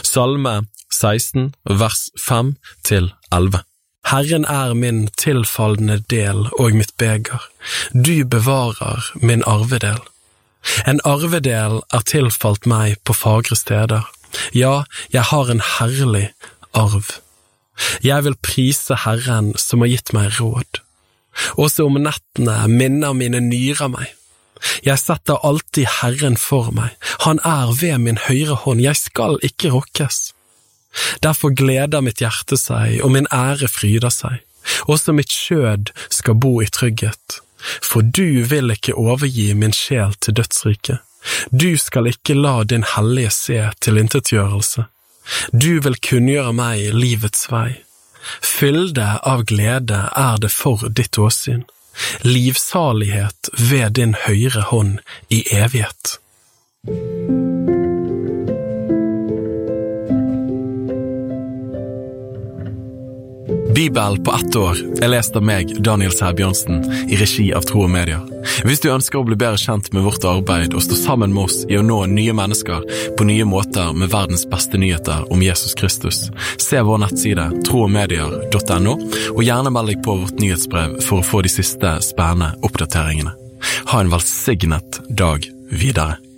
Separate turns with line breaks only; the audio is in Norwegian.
Salme 16, vers 5-11. Herren min tilfallende del og mitt beger. Du bevarer min arvedel. En arvedel tilfalt meg på fagre steder. Ja, jeg har en herlig arv. Jeg vil prise Herren som har gitt meg råd. Også om nettene minner mine nyrer meg. Jeg setter alltid Herren for meg. Han ved min høyre hånd. Jeg skal ikke rokkes. Derfor gleder mitt hjerte seg, og min ære fryder seg. Også mitt skjød skal bo i trygghet. For du vil ikke overgi min sjel til dødsriket. Du skal ikke la din hellige se til intetgjørelse. Du vil kunngjøre meg livets vei. Fylde av glede det for ditt åsyn. Livsalighet ved din høyre hånd i evighet. Bibel på 1 år lest av meg, Daniel Sæbjørnsen, i regi av Tro og Medier. Hvis du ønsker å bli bedre kjent med vårt arbeid og stå sammen med oss i å nå nye mennesker på nye måter med verdens beste nyheter om Jesus Kristus, se vår nettside troogmedier.no, og gjerne meld deg på vårt nyhetsbrev for å få de siste spennende oppdateringene. Ha en velsignet dag videre.